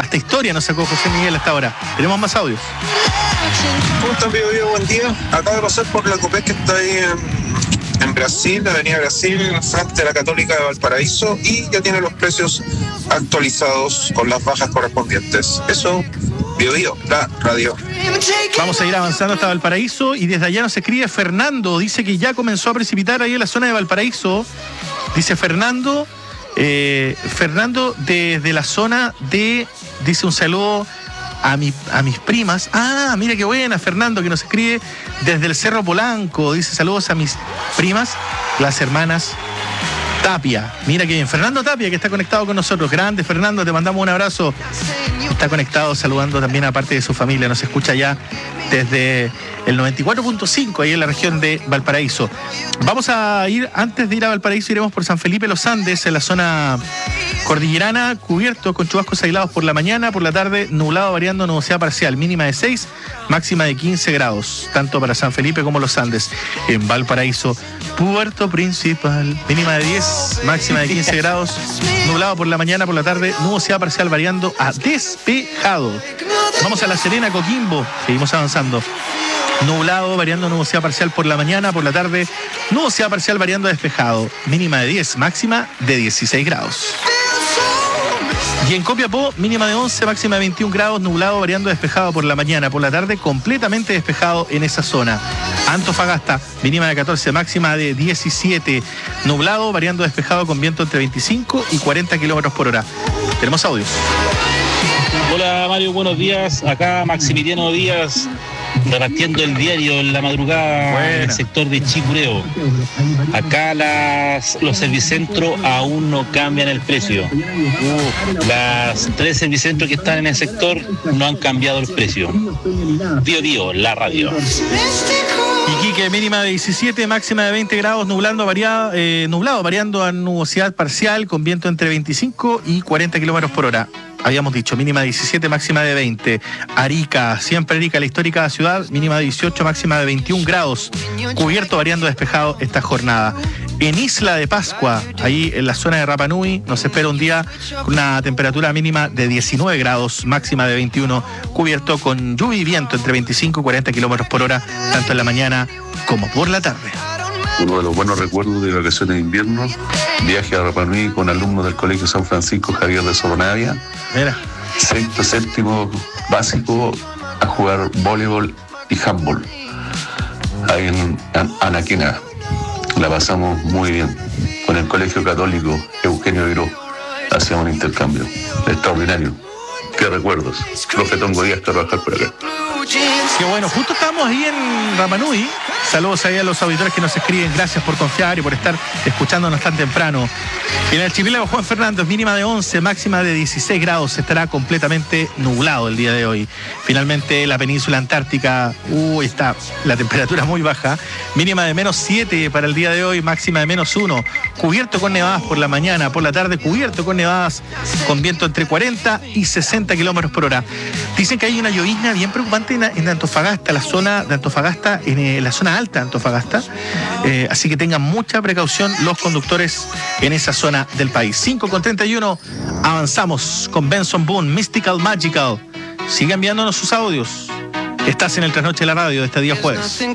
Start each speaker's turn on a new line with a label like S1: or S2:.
S1: Hasta historia nos sacó José Miguel hasta ahora. Tenemos más audios.
S2: ¿Cómo están, Bio? Buen día. Acabo de pasar por la Copec que está ahí en Brasil, la Avenida Brasil, frente a la Católica de Valparaíso, y ya tiene los precios actualizados con las bajas correspondientes. Eso, Bio, la radio.
S1: Vamos a ir avanzando hasta Valparaíso y desde allá nos escribe Fernando. Dice que ya comenzó a precipitar ahí en la zona de Valparaíso. Dice Fernando, desde la zona de, dice un saludo a mis primas. Ah, mira qué buena, Fernando, que nos escribe desde el Cerro Polanco. Dice saludos a mis primas, las hermanas Tapia. Mira qué bien, Fernando Tapia, que está conectado con nosotros. Grande, Fernando, te mandamos un abrazo. Está conectado, saludando también a parte de su familia. Nos escucha ya desde el 94.5, ahí en la región de Valparaíso. Vamos a ir, antes de ir a Valparaíso, iremos por San Felipe Los Andes, en la zona cordillerana, cubierto con chubascos aislados por la mañana, por la tarde, nublado variando, nubosidad parcial, mínima de 6, máxima de 15 grados, tanto para San Felipe como Los Andes. En Valparaíso, Puerto Principal, mínima de 10, máxima de 15 grados, nublado por la mañana, por la tarde, nubosidad parcial variando a despejado. Vamos a La Serena, Coquimbo, seguimos avanzando. Nublado, variando nubosidad parcial por la mañana, por la tarde, nubosidad parcial variando a despejado, mínima de 10, máxima de 16 grados. Y en Copiapó, mínima de 11, máxima de 21 grados, nublado, variando despejado por la mañana, por la tarde, completamente despejado en esa zona. Antofagasta, mínima de 14, máxima de 17, nublado, variando despejado con viento entre 25 y 40 kilómetros por hora. Tenemos audios.
S3: Hola Mario, buenos días. Acá Maximiliano Díaz, repartiendo el diario en la madrugada en el sector de Chicureo. Acá los servicentros aún no cambian el precio. Las 3 servicentros que están en el sector no han cambiado el precio. Bio, la radio.
S1: Iquique, mínima de 17, máxima de 20 grados, nublado, variando a nubosidad parcial, con viento entre 25 y 40 kilómetros por hora. Habíamos dicho, mínima de 17, máxima de 20. Arica, siempre Arica, la histórica ciudad, mínima de 18, máxima de 21 grados. Cubierto, variando despejado esta jornada. En Isla de Pascua, ahí en la zona de Rapa Nui, nos espera un día con una temperatura mínima de 19 grados, máxima de 21, cubierto con lluvia y viento entre 25 y 40 kilómetros por hora, tanto en la mañana como por la tarde.
S4: Uno de los buenos recuerdos de vacaciones de invierno, viaje a Rapa Nui con alumnos del Colegio San Francisco Javier de Soronavia.
S1: Mira.
S4: Sexto, séptimo básico, a jugar voleibol y handball. Ahí en Anaquena. La pasamos muy bien. Con el Colegio Católico Eugenio Viró hacíamos un intercambio. Extraordinario. Qué recuerdos. Profe Tongo Díaz, trabajar por acá.
S1: Qué bueno, justo estamos ahí en Rapa Nui. Saludos ahí a los auditores que nos escriben. Gracias por confiar y por estar escuchándonos tan temprano. En el archipiélago Juan Fernández, mínima de 11, máxima de 16 grados. Estará completamente nublado el día de hoy. Finalmente, la península antártica, está la temperatura muy baja. Mínima de menos 7 para el día de hoy, máxima de menos 1. Cubierto con nevadas por la mañana, por la tarde, cubierto con nevadas con viento entre 40 y 60 kilómetros por hora. Dicen que hay una llovizna bien preocupante en Antofagasta, la zona de Antofagasta, en la zona alta de Antofagasta. Así que tengan mucha precaución los conductores en esa zona del país. 5:31, avanzamos con Benson Boone, Mystical Magical. Sigue enviándonos sus audios. Estás en el Trasnoche de la Radio de este día jueves.